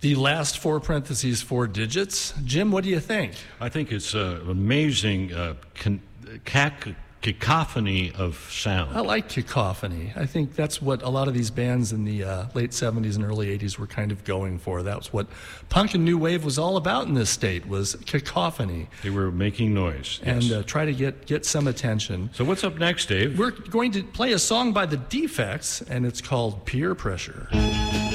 The last four parentheses, four digits. Jim, what do you think? I think it's an amazing cacophony of sound. I like cacophony. I think that's what a lot of these bands in the late 70s and early 80s were kind of going for. That was what punk and new wave was all about in this state, was cacophony. They were making noise. And yes. try to get some attention. So what's up next, Dave? We're going to play a song by The Defects, and it's called Peer Pressure.